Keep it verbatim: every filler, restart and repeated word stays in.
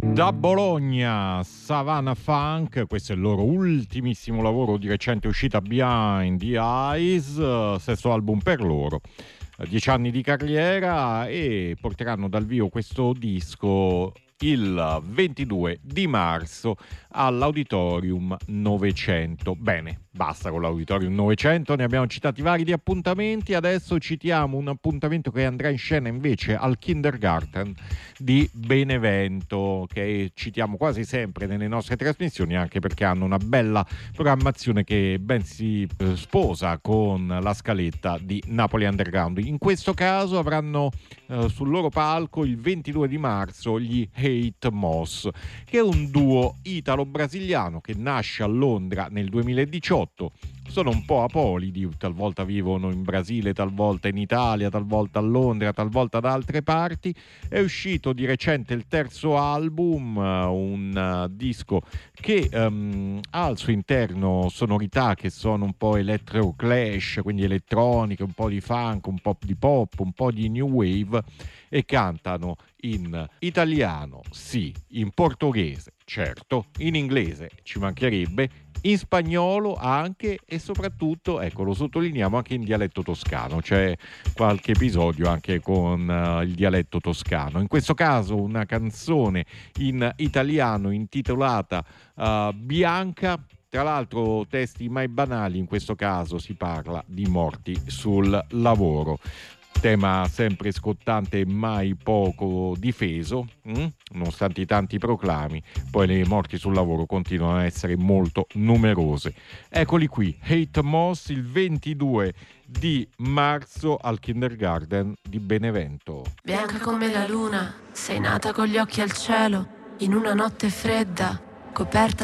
Da Bologna, Savannah Funk, questo è il loro ultimissimo lavoro di recente uscita, Behind the Eyes, eh, sesto album per loro, eh, dieci anni di carriera, e porteranno dal vivo questo disco il ventidue di marzo all'Auditorium novecento. Bene, basta con l'Auditorium novecento, ne abbiamo citati vari di appuntamenti, adesso citiamo un appuntamento che andrà in scena invece al Kindergarten di Benevento, che citiamo quasi sempre nelle nostre trasmissioni, anche perché hanno una bella programmazione che ben si eh, sposa con la scaletta di Napoli Underground. In questo caso avranno eh, sul loro palco il ventidue di marzo gli Hate Moss, che è un duo italo-brasiliano che nasce a Londra nel duemiladiciotto. Sono un po' apolidi, talvolta vivono in Brasile, talvolta in Italia, talvolta a Londra, talvolta da altre parti. È uscito di recente il terzo album, un uh, disco che um, ha al suo interno sonorità che sono un po' electro clash, quindi elettroniche, un po' di funk, un po' di pop, un po' di new wave, e cantano in italiano, sì, in portoghese, certo, in inglese ci mancherebbe, in spagnolo anche, e soprattutto, ecco, lo sottolineiamo, anche in dialetto toscano. C'è qualche episodio anche con uh, il dialetto toscano. In questo caso una canzone in italiano intitolata uh, Bianca. Tra l'altro testi mai banali, in questo caso si parla di morti sul lavoro. Tema sempre scottante e mai poco difeso, hm? Nonostante i tanti proclami, poi le morti sul lavoro continuano a essere molto numerose. Eccoli qui, Hate Moss, il ventidue di marzo al Kindergarten di Benevento. Bianca come la luna, sei nata con gli occhi al cielo, in una notte fredda, coperta